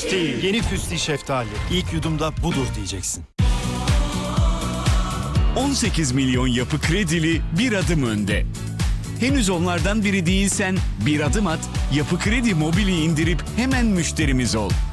Füsti. Yeni Füsti şeftali. İlk yudumda budur diyeceksin. 18 milyon Yapı Kredili bir adım önde. Henüz onlardan biri değilsen bir adım at, Yapı Kredi Mobil'i indirip hemen müşterimiz ol.